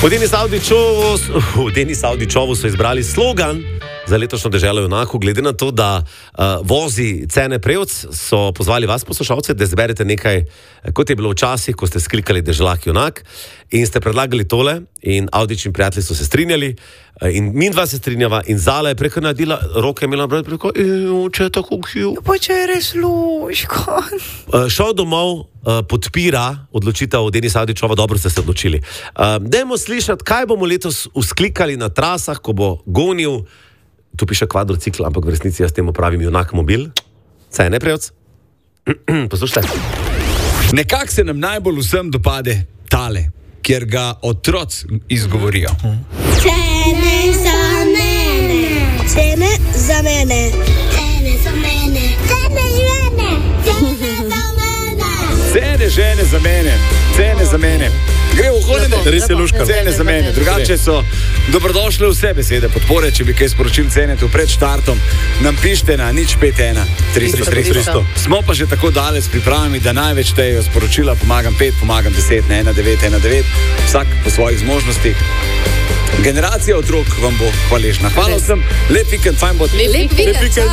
V Denis Avdićovu so izbrali slogan za letošnjo deželo junakov. Glede na to, da vozi Cene Prevc, so pozvali vas, poslušalce, da izberete nekaj, kot je bilo včasih, ko ste sklikali deželak junak in ste predlagali tole in Avdić in prijatelji so se strinjali in mi dva se strinjava in Zala je preko nadila, roke je imela brati preko, če je tako cute. Pa če je res luško. Šel domov podpira odločitev Denisa Avdićova, dobro ste se odločili. Dajmo slišati, kaj bomo letos usklikali na trasah, ko bo gonil, tu piše kvadrocikl, ampak v resnici jaz temu pravim junak mobil. Cene Prevc. Poslušajte. Nekako se nam najbolj vsem dopade tale, kjer ga otroci izgovorijo. Cene za mene. Cene za mene. Cene za mene. Cene žene. Cene za mene. Cene žene za mene. Cene za mene. Gre v hodene. Res je luška. Cene za mene. Drugače so dobrodošle vse besede podpore, če bi kaj sporočil Cenetu pred štartom. Nam pište na 051 300. Smo pa že tako daleč s pripravami, da največ tejo sporočila. Pomagam 5, pomagam 10 na 1919. Vsak po svojih zmožnostih. Generacija otrok vam bo hvaležna. Hvala vsem. Lep vikend, fajn bo. Lep vikend.